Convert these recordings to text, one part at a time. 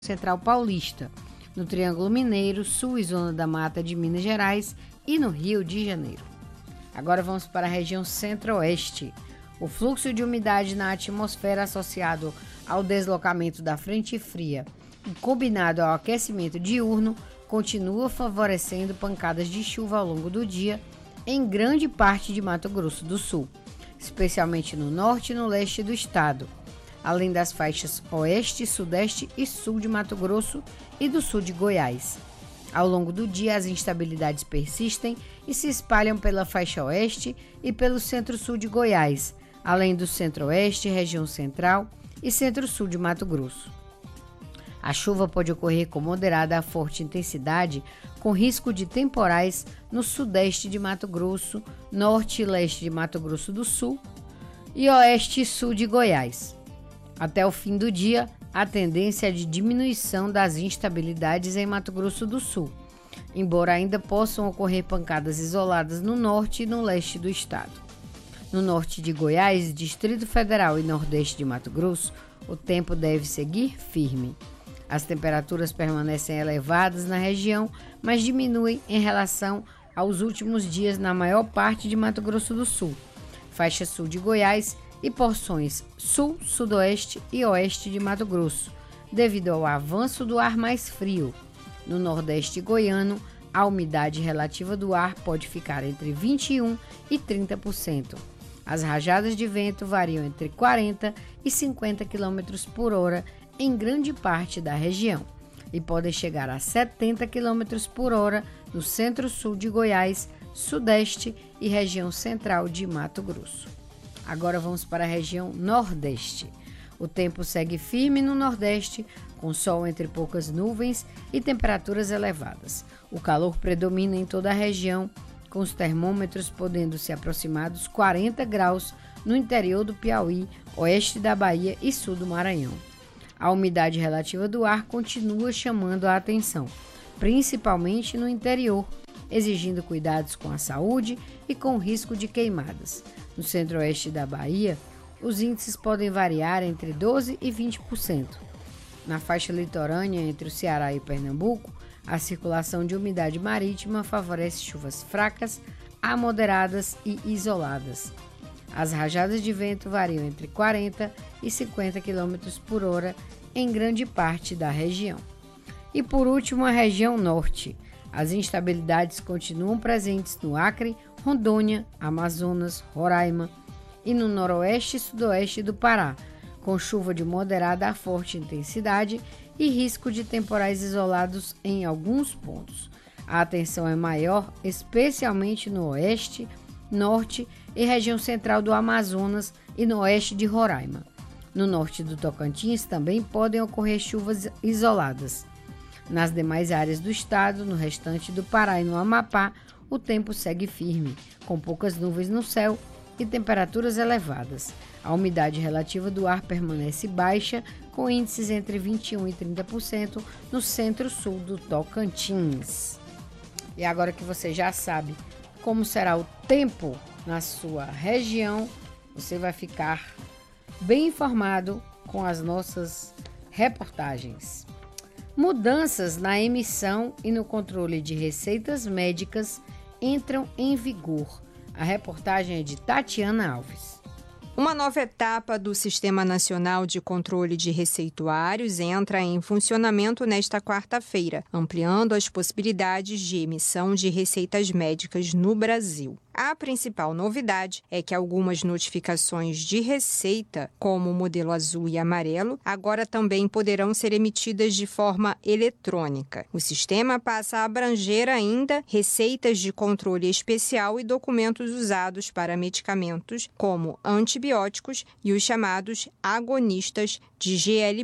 Central Paulista, no Triângulo Mineiro, Sul e Zona da Mata de Minas Gerais e no Rio de Janeiro. Agora vamos para a região Centro-Oeste. O fluxo de umidade na atmosfera associado ao deslocamento da frente fria e combinado ao aquecimento diurno continua favorecendo pancadas de chuva ao longo do dia em grande parte de Mato Grosso do Sul, especialmente no norte e no leste do estado, além das faixas oeste, sudeste e sul de Mato Grosso e do sul de Goiás. Ao longo do dia, as instabilidades persistem e se espalham pela faixa oeste e pelo centro-sul de Goiás, além do centro-oeste, região central e centro-sul de Mato Grosso. A chuva pode ocorrer com moderada a forte intensidade, com risco de temporais no sudeste de Mato Grosso, norte e leste de Mato Grosso do Sul e oeste e sul de Goiás. Até o fim do dia, a tendência é de diminuição das instabilidades em Mato Grosso do Sul, embora ainda possam ocorrer pancadas isoladas no norte e no leste do estado. No norte de Goiás, Distrito Federal e nordeste de Mato Grosso, o tempo deve seguir firme. As temperaturas permanecem elevadas na região, mas diminuem em relação aos últimos dias na maior parte de Mato Grosso do Sul, faixa sul de Goiás e porções sul, sudoeste e oeste de Mato Grosso, devido ao avanço do ar mais frio. No nordeste goiano, a umidade relativa do ar pode ficar entre 21% e 30%. As rajadas de vento variam entre 40 e 50 km por hora em grande parte da região e podem chegar a 70 km por hora no centro-sul de Goiás, sudeste e região central de Mato Grosso. Agora vamos para a região Nordeste. O tempo segue firme no Nordeste, com sol entre poucas nuvens e temperaturas elevadas. O calor predomina em toda a região, com os termômetros podendo se aproximar dos 40 graus no interior do Piauí, oeste da Bahia e sul do Maranhão. A umidade relativa do ar continua chamando a atenção, principalmente no interior, exigindo cuidados com a saúde e com o risco de queimadas. No centro-oeste da Bahia, os índices podem variar entre 12% e 20%. Na faixa litorânea entre o Ceará e Pernambuco, a circulação de umidade marítima favorece chuvas fracas a moderadas e isoladas. As rajadas de vento variam entre 40 e 50 km por hora em grande parte da região. E por último, a região norte. As instabilidades continuam presentes no Acre, Rondônia, Amazonas, Roraima e no noroeste e sudoeste do Pará, com chuva de moderada a forte intensidade e risco de temporais isolados em alguns pontos. A atenção é maior, especialmente no oeste, norte e região central do Amazonas e no oeste de Roraima. No norte do Tocantins também podem ocorrer chuvas isoladas. Nas demais áreas do estado, no restante do Pará e no Amapá, o tempo segue firme, com poucas nuvens no céu e temperaturas elevadas. A umidade relativa do ar permanece baixa, com índices entre 21% e 30% no centro-sul do Tocantins. E agora que você já sabe como será o tempo na sua região, você vai ficar bem informado com as nossas reportagens. Mudanças na emissão e no controle de receitas médicas entram em vigor. A reportagem é de Tatiana Alves. Uma nova etapa do Sistema Nacional de Controle de Receituários entra em funcionamento nesta quarta-feira, ampliando as possibilidades de emissão de receitas médicas no Brasil. A principal novidade é que algumas notificações de receita, como o modelo azul e amarelo, agora também poderão ser emitidas de forma eletrônica. O sistema passa a abranger ainda receitas de controle especial e documentos usados para medicamentos como antibióticos e os chamados agonistas de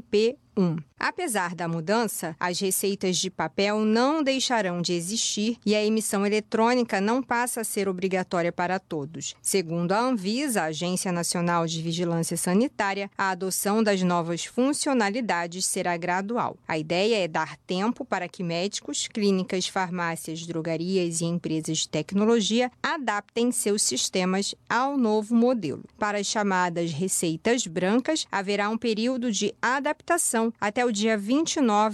GLP-1. Apesar da mudança, as receitas de papel não deixarão de existir e a emissão eletrônica não passa a ser obrigatória para todos. Segundo a Anvisa, a Agência Nacional de Vigilância Sanitária, a adoção das novas funcionalidades será gradual. A ideia é dar tempo para que médicos, clínicas, farmácias, drogarias e empresas de tecnologia adaptem seus sistemas ao novo modelo. Para as chamadas receitas brancas, haverá um período de adaptação até o dia 29